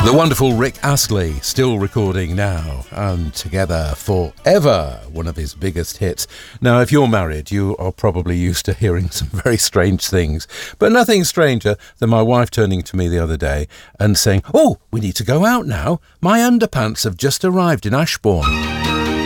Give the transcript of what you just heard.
The wonderful Rick Astley, still recording now, and Together Forever, one of his biggest hits. Now, if you're married, you are probably used to hearing some very strange things, but nothing stranger than my wife turning to me the other day and saying, "Oh, we need to go out now. My underpants have just arrived in Ashbourne."